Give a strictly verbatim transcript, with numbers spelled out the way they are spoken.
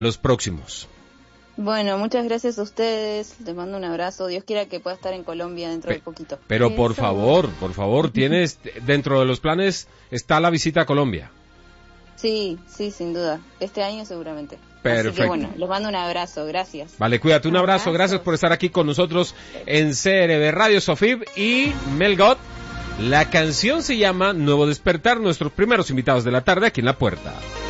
los próximos. Bueno, muchas gracias a ustedes, les mando un abrazo, Dios quiera que pueda estar en Colombia dentro Pe- de poquito. Pero Eso. por favor, por favor, tienes, dentro de los planes está la visita a Colombia. Sí, sí, sin duda, este año seguramente. Perfecto. Así que bueno, les mando un abrazo, gracias. Vale, cuídate, un abrazo, Abrazos. gracias por estar aquí con nosotros en C R B Radio. Sofib y Mel Gott. La canción se llama Nuevo Despertar, nuestros primeros invitados de la tarde aquí en La Puerta.